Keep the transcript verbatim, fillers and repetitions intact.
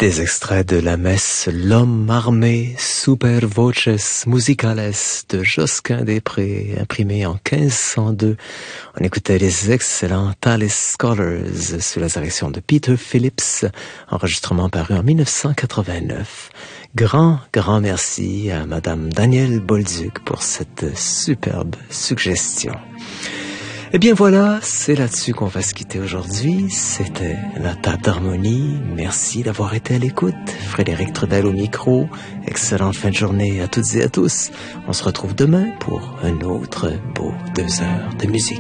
Des extraits de la messe L'homme armé super voces musicales de Josquin des Prés, imprimé en quinze cent deux. On écoutait les excellents Tales Scholars sous la direction de Peter Phillips, enregistrement paru en mille neuf cent quatre-vingt-neuf. Grand, grand merci à Madame Danielle Bolduc pour cette superbe suggestion. Eh bien voilà, c'est là-dessus qu'on va se quitter aujourd'hui. C'était la table d'harmonie. Merci d'avoir été à l'écoute. Frédéric Trudel au micro. Excellente fin de journée à toutes et à tous. On se retrouve demain pour un autre beau deux heures de musique.